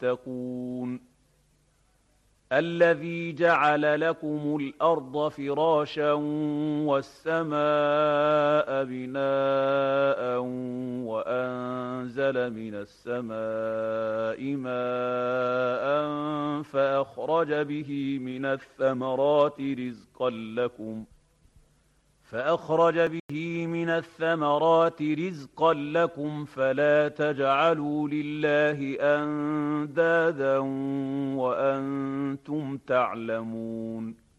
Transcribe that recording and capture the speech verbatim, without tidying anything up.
تتقون الذي جعل لكم الأرض فراشا والسماء بناء وأنزل من السماء ماء فأخرج به من الثمرات رزقا لكم فأخرج به من الثمرات رزقا لكم فلا تجعلوا لله أندادا وأنتم تعلمون